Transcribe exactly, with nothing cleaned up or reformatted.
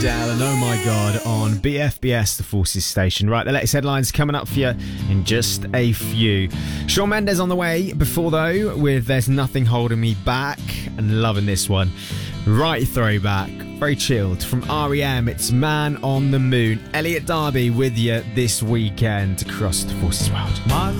Dell and Oh My God on B F B S, the Forces station. Right, the latest headlines coming up for you in just a few. Shawn Mendes on the way before, though, with There's Nothing Holding Me Back, and loving this one. Right throwback, very chilled. From R E M, it's Man on the Moon. Elliot Darby with you this weekend across the Forces world. My